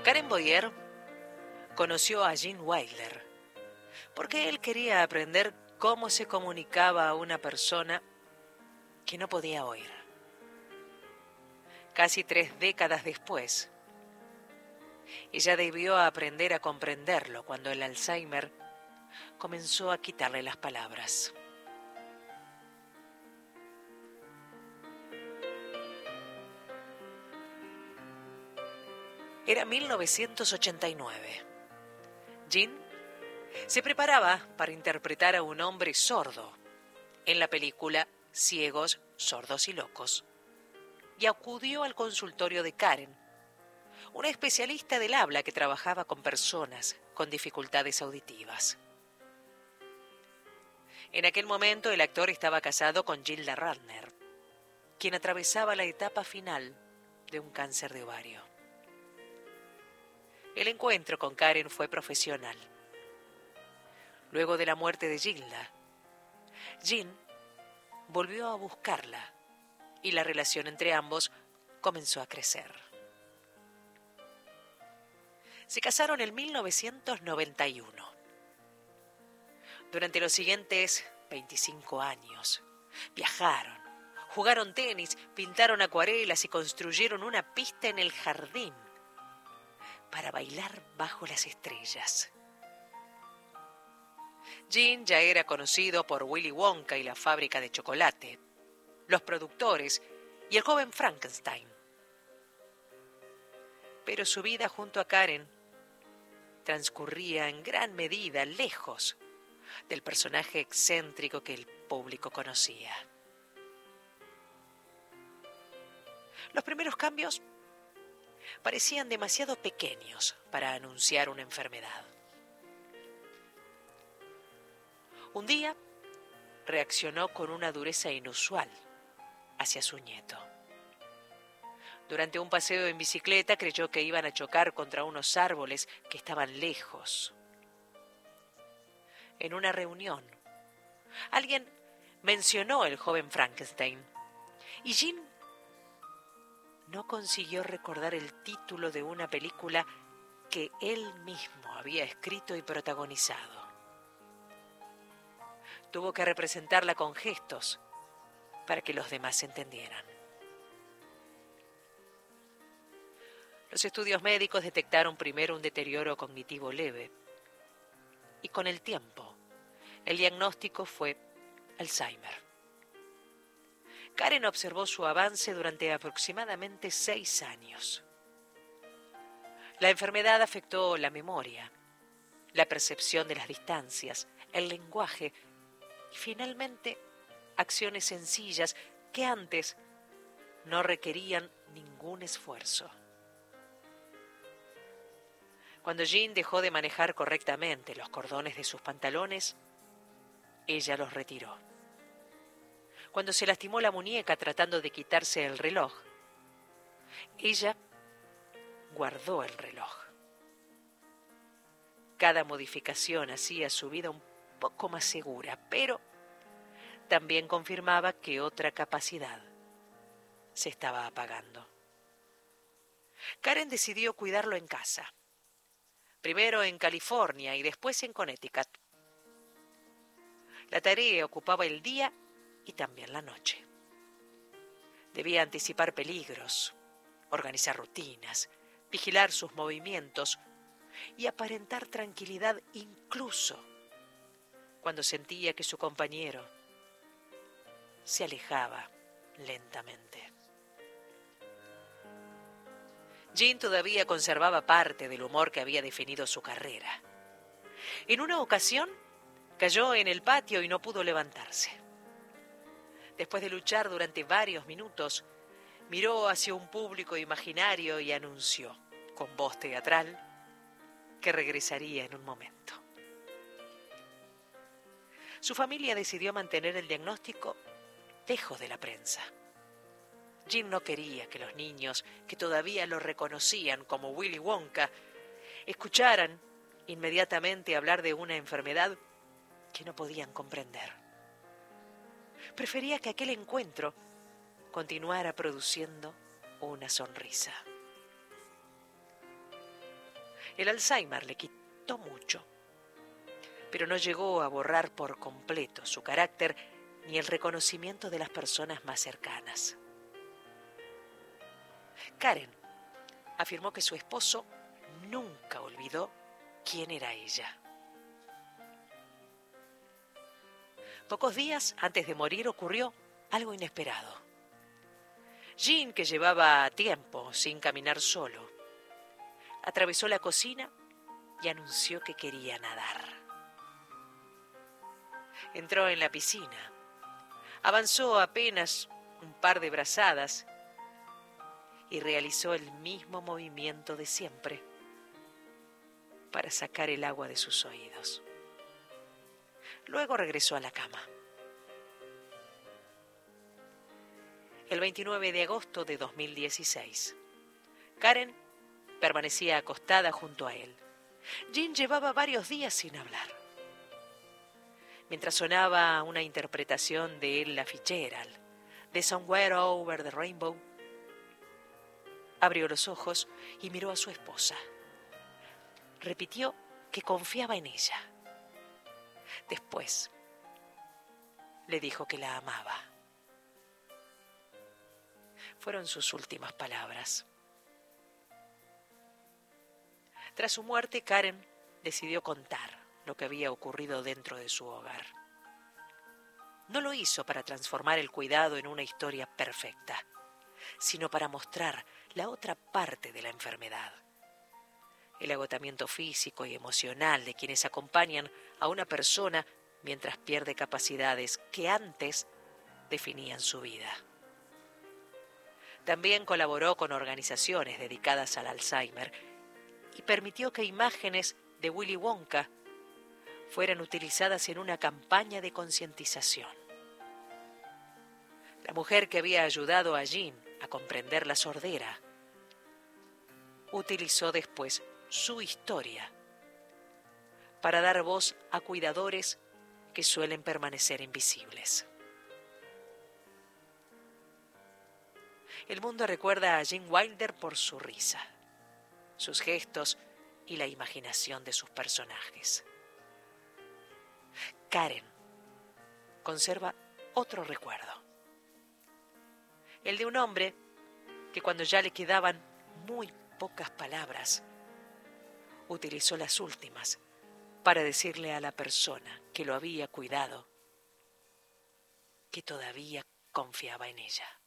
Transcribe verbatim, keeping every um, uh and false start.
Karen Boyer conoció a Gene Wilder porque él quería aprender cómo se comunicaba a una persona que no podía oír. Casi tres décadas después, ella debió aprender a comprenderlo cuando el Alzheimer comenzó a quitarle las palabras. Era mil novecientos ochenta y nueve. Gene se preparaba para interpretar a un hombre sordo en la película Ciegos, Sordos y Locos, y acudió al consultorio de Karen, una especialista del habla que trabajaba con personas con dificultades auditivas. En aquel momento el actor estaba casado con Gilda Radner, quien atravesaba la etapa final de un cáncer de ovario. El encuentro con Karen fue profesional. Luego de la muerte de Gilda, Gene volvió a buscarla y la relación entre ambos comenzó a crecer. Se casaron en mil novecientos noventa y uno. Durante los siguientes veinticinco años, viajaron, jugaron tenis, pintaron acuarelas y construyeron una pista en el jardín para bailar bajo las estrellas. Gene ya era conocido por Willy Wonka y la fábrica de chocolate, los productores y el joven Frankenstein. Pero su vida junto a Karen transcurría en gran medida lejos del personaje excéntrico que el público conocía. Los primeros cambios parecían demasiado pequeños para anunciar una enfermedad. Un día reaccionó con una dureza inusual hacia su nieto. Durante un paseo en bicicleta creyó que iban a chocar contra unos árboles que estaban lejos. En una reunión, alguien mencionó el joven Frankenstein y Gene no consiguió recordar el título de una película que él mismo había escrito y protagonizado. Tuvo que representarla con gestos para que los demás entendieran. Los estudios médicos detectaron primero un deterioro cognitivo leve y con el tiempo el diagnóstico fue Alzheimer. Karen observó su avance durante aproximadamente seis años. La enfermedad afectó la memoria, la percepción de las distancias, el lenguaje y finalmente acciones sencillas que antes no requerían ningún esfuerzo. Cuando Gene dejó de manejar correctamente los cordones de sus pantalones, ella los retiró. Cuando se lastimó la muñeca tratando de quitarse el reloj, ella guardó el reloj. Cada modificación hacía su vida un poco más segura, pero también confirmaba que otra capacidad se estaba apagando. Karen decidió cuidarlo en casa, primero en California y después en Connecticut. La tarea ocupaba el día y también la noche. Debía anticipar peligros, organizar rutinas, vigilar sus movimientos y aparentar tranquilidad incluso cuando sentía que su compañero se alejaba lentamente. Gene todavía conservaba parte del humor que había definido su carrera. En una ocasión cayó en el patio y no pudo levantarse. Después de luchar durante varios minutos, miró hacia un público imaginario y anunció, con voz teatral, que regresaría en un momento. Su familia decidió mantener el diagnóstico lejos de la prensa. Gene no quería que los niños, que todavía lo reconocían como Willy Wonka, escucharan inmediatamente hablar de una enfermedad que no podían comprender. Prefería que aquel encuentro continuara produciendo una sonrisa. El Alzheimer le quitó mucho, pero no llegó a borrar por completo su carácter ni el reconocimiento de las personas más cercanas. Karen afirmó que su esposo nunca olvidó quién era ella. Pocos días antes de morir ocurrió algo inesperado. Jean, que llevaba tiempo sin caminar solo, atravesó la cocina y anunció que quería nadar. Entró en la piscina, avanzó apenas un par de brazadas y realizó el mismo movimiento de siempre para sacar el agua de sus oídos. Luego regresó a la cama. El veintinueve de agosto de dos mil dieciséis, Karen permanecía acostada junto a él. Jean llevaba varios días sin hablar. Mientras sonaba una interpretación de Ella Fitzgerald, de Somewhere Over the Rainbow, abrió los ojos y miró a su esposa. Repitió que confiaba en ella. Después le dijo que la amaba. Fueron sus últimas palabras. Tras su muerte, Karen decidió contar lo que había ocurrido dentro de su hogar. No lo hizo para transformar el cuidado en una historia perfecta, sino para mostrar la otra parte de la enfermedad. El agotamiento físico y emocional de quienes acompañan a una persona mientras pierde capacidades que antes definían su vida. También colaboró con organizaciones dedicadas al Alzheimer y permitió que imágenes de Willy Wonka fueran utilizadas en una campaña de concientización. La mujer que había ayudado a Jean a comprender la sordera utilizó después su historia para dar voz a cuidadores que suelen permanecer invisibles. El mundo recuerda a Gene Wilder por su risa, sus gestos y la imaginación de sus personajes. Karen conserva otro recuerdo, el de un hombre que cuando ya le quedaban muy pocas palabras, utilizó las últimas para decirle a la persona que lo había cuidado que todavía confiaba en ella.